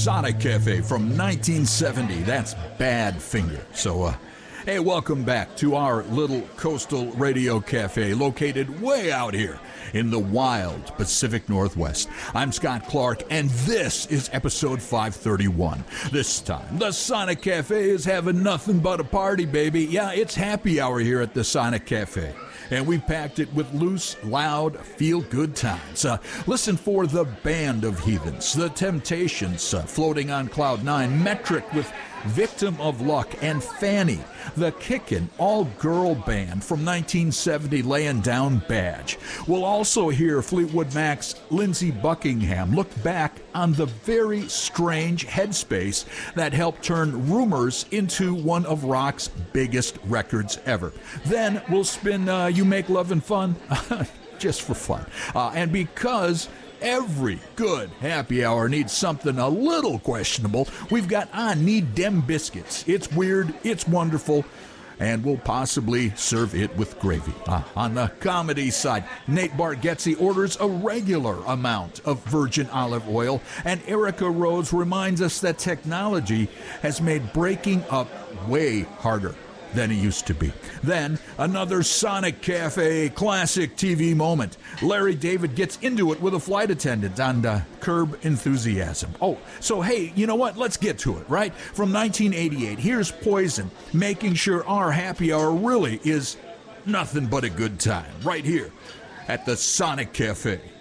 Sonic Cafe from 1970. That's Badfinger. So, hey, welcome back to our little coastal radio cafe located way out here in the wild Pacific Northwest. I'm Scott Clark, and this is episode 531. This time, the Sonic Cafe is having nothing but a party, baby. Yeah, it's happy hour here at the Sonic Cafe. And we packed it with loose, loud, feel-good times. Listen for the Band of Heathens, the Temptations, floating on Cloud 9, Metric with Victim of Luck, and Fanny, the Kickin' all-girl band from 1970 laying down Badge. We'll also hear Fleetwood Mac's Lindsey Buckingham look back on the very strange headspace that helped turn Rumors into one of rock's biggest records ever. Then we'll spin You Make Lovin' Fun, just for fun. And because every good happy hour needs something a little questionable, we've got I Need Dem Biscuits. It's weird, it's wonderful, and we'll possibly serve it with gravy. On the comedy side, Nate Bargatze orders a regular amount of virgin olive oil, and Erica Rhodes reminds us that technology has made breaking up way harder than it used to be. Then, another Sonic Cafe classic TV moment. Larry David gets into it with a flight attendant on Curb Enthusiasm. Oh, so hey, you know what? Let's get to it, right? From 1988, here's Poison, making sure our happy hour really is nothing but a good time, right here at the Sonic Cafe.